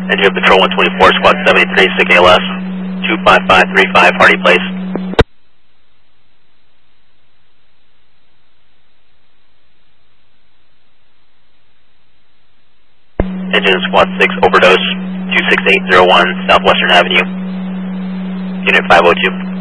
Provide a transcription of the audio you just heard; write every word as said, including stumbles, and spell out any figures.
Engine Patrol one twenty-four, Squad seventy-three, S I C A L S, two five five three five, Hardy Place. Engine Squad six, Overdose, two six eight zero one, Southwestern Avenue, Unit five oh two.